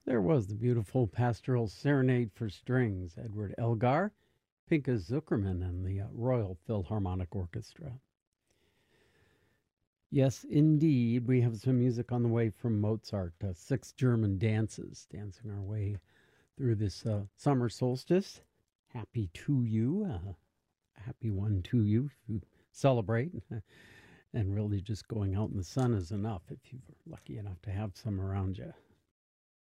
There was the beautiful pastoral serenade for strings, Edward Elgar, Pinka Zuckerman, and the Royal Philharmonic Orchestra. Yes, indeed, we have some music on the way from Mozart, six German dances, dancing our way through this summer solstice. Happy to you, happy one to you who celebrate. And really just going out in the sun is enough if you're lucky enough to have some around you.